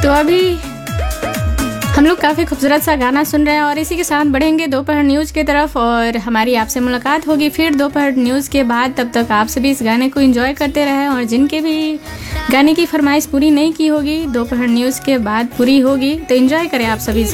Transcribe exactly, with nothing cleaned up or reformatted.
तो अभी हम लोग काफ़ी खूबसूरत सा गाना सुन रहे हैं और इसी के साथ बढ़ेंगे दोपहर न्यूज़ की तरफ और हमारी आपसे मुलाकात होगी फिर दोपहर न्यूज़ के बाद। तब तक आप सभी इस गाने को एंजॉय करते रहें और जिनके भी गाने की फरमाइश पूरी नहीं की होगी दोपहर न्यूज़ के बाद पूरी होगी, तो एंजॉय करें आप सभी।